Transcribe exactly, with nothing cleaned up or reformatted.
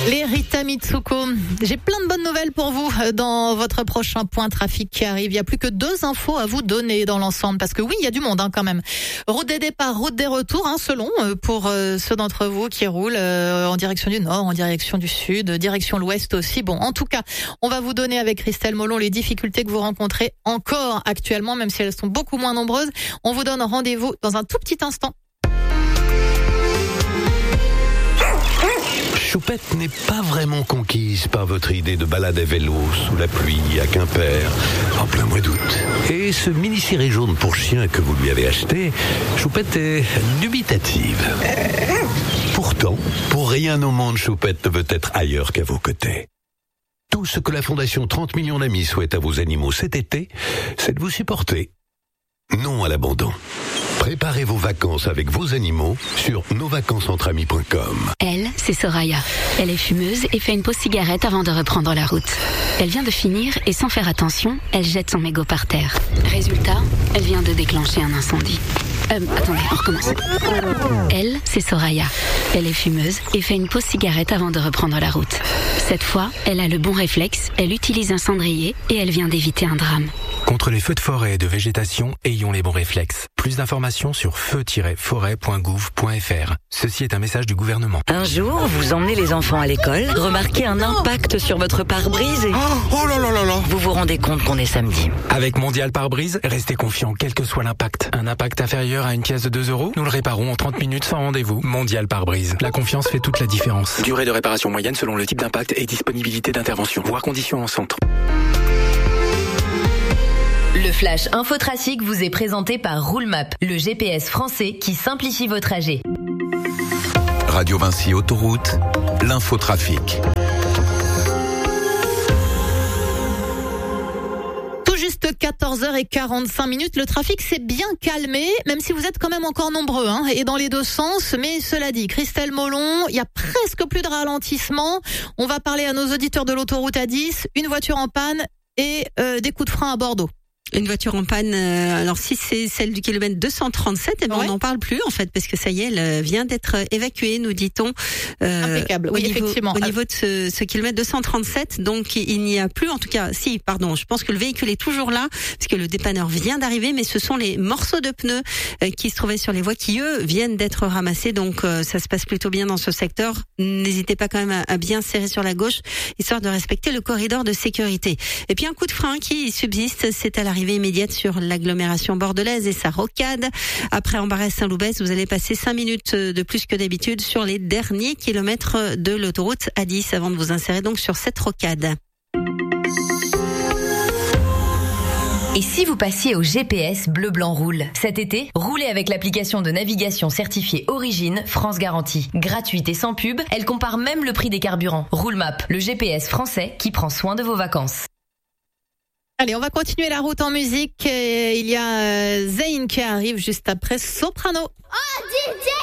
Les Rita Mitsuko. J'ai plein de bonnes nouvelles pour vous dans votre prochain point trafic qui arrive. Il y a plus que deux infos à vous donner dans l'ensemble parce que oui, il y a du monde hein, quand même. Route des départs, route des retours, hein, selon pour euh, ceux d'entre vous qui roulent euh, en direction du nord, en direction du sud, direction l'ouest aussi. Bon, en tout cas, on va vous donner avec Christelle Molon les difficultés que vous rencontrez encore actuellement, même si elles sont beaucoup moins nombreuses. On vous donne rendez-vous dans un tout petit instant. Choupette n'est pas vraiment conquise par votre idée de balade à vélo sous la pluie à Quimper en plein mois d'août. Et ce mini-ciré jaune pour chien que vous lui avez acheté, Choupette est dubitative. Pourtant, pour rien au monde, Choupette ne veut être ailleurs qu'à vos côtés. Tout ce que la Fondation trente millions d'amis souhaite à vos animaux cet été, c'est de vous supporter. Non à l'abandon. Préparez vos vacances avec vos animaux sur nos vacances entre amis point com. Elle, c'est Soraya. Elle est fumeuse et fait une pause cigarette avant de reprendre la route. Elle vient de finir et sans faire attention, elle jette son mégot par terre. Résultat, elle vient de déclencher un incendie. Euh, attendez, on recommence. Elle, c'est Soraya. Elle est fumeuse et fait une pause cigarette avant de reprendre la route. Cette fois, elle a le bon réflexe, elle utilise un cendrier et elle vient d'éviter un drame. Contre les feux de forêt et de végétation, ayons les bons réflexes. Plus d'informations sur feu tiret forêt point gouv point f r. Ceci est un message du gouvernement. Un jour, vous emmenez les enfants à l'école, remarquez un impact sur votre pare-brise et... Oh, oh là là là là. Vous vous rendez compte qu'on est samedi. Avec Mondial Pare-Brise, restez confiant quel que soit l'impact. Un impact inférieur à une pièce de deux euros, nous le réparons en trente minutes sans rendez-vous. Mondial Pare-Brise. La confiance fait toute la différence. Durée de réparation moyenne selon le type d'impact et disponibilité d'intervention. Voire conditions en centre. Le Flash Infotrafic vous est présenté par Roulemap, le G P S français qui simplifie vos trajets. Radio Vinci Autoroute, l'infotrafic. Tout juste quatorze heures quarante-cinq minutes, le trafic s'est bien calmé, même si vous êtes quand même encore nombreux, hein, et dans les deux sens. Mais cela dit, Christelle Molon, il y a presque plus de ralentissement. On va parler à nos auditeurs de l'autoroute A dix, une voiture en panne et euh, des coups de frein à Bordeaux. Une voiture en panne, euh, alors si c'est celle du kilomètre deux cent trente-sept, eh ben ouais. On n'en parle plus en fait, parce que ça y est, elle vient d'être évacuée, nous dit-on. Euh, Impeccable, oui, au niveau, effectivement. Au niveau de ce, ce kilomètre deux cent trente-sept, donc il n'y a plus, en tout cas, si, pardon, je pense que le véhicule est toujours là, parce que le dépanneur vient d'arriver, mais ce sont les morceaux de pneus euh, qui se trouvaient sur les voies qui, eux, viennent d'être ramassés, donc euh, ça se passe plutôt bien dans ce secteur. N'hésitez pas quand même à, à bien serrer sur la gauche, histoire de respecter le corridor de sécurité. Et puis un coup de frein qui subsiste, c'est à l'arrivée immédiate sur l'agglomération bordelaise et sa rocade. Après Ambarès-Saint-Loubès, vous allez passer cinq minutes de plus que d'habitude sur les derniers kilomètres de l'autoroute A dix avant de vous insérer donc sur cette rocade. Et si vous passiez au G P S Bleu Blanc Roule? Cet été, roulez avec l'application de navigation certifiée Origine France Garantie. Gratuite et sans pub, elle compare même le prix des carburants. Roulemap, le G P S français qui prend soin de vos vacances. Allez, on va continuer la route en musique. Il y a Zayn qui arrive juste après Soprano. Oh, D J